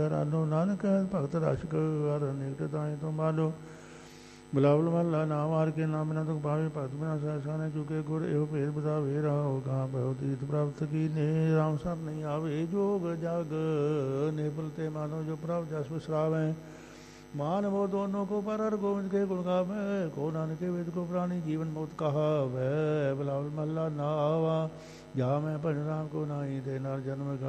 ਰਾਨੋ ਨਾਨਕ ਭਗਤ ਰਸ਼ਕ ਹਰ ਅਨੇਕ ਤਾਏ ਤੋਂ ਮਾਲੋ ਬਲਾਵਲ ਮਹਲਾ ਨਾ ਮਾਰ ਕੇ ਨਾਮ ਬਿਨਾ ਤੁਕ ਪਾਵੇ ਭਗਤ ਬਿਨਾ ਸਹਿਸਾ ਨੇ ਚੁਕੇ ਗੁਰ ਇਹੋ ਭੇਦ ਬਤਾਵੇ ਰਾਹੋ ਗਾ ਬਹੁ ਤੀਰਥ ਪ੍ਰਾਪਤ ਕੀ ਨੇ ਰਾਮ ਸਰ ਨਹੀਂ ਆਵੇ ਜੋਗ ਜਗ ਨਿਪਲ ਤੇ ਮਾਨੋ ਜੋ ਪ੍ਰਭ ਜਸ ਵਿਸਰਾਵੇ मान वो दोनों को पर हर गोविंद के गुण गावे को नानक वेद को प्राणी जीवन मुक्त कहा वह बिलावल महला ना आवा जा मैं भजन राम को नाही दे नर जन्म